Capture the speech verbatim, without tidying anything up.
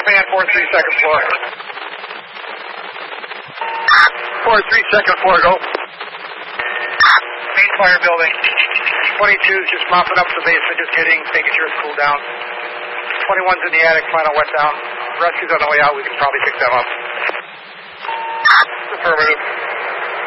Command four three, second floor. four three, second floor, go. Main fire building. twenty-two's just mopping up the basement, just hitting, making sure it's cooled down. twenty-one's in the attic, final wet down. Rescue's on the way out, we can probably pick them up. Affirmative.